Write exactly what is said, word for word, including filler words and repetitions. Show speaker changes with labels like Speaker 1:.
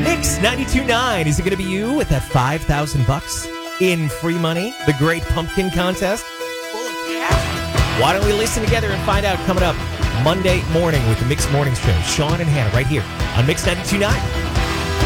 Speaker 1: Mix ninety-two point nine. Is it going to be you with that five thousand bucks in free money? The Great Pumpkin Contest? Why don't we listen together and find out coming up Monday morning with the Mix Mornings Show. Sean and Hannah right here on Mix ninety-two point nine.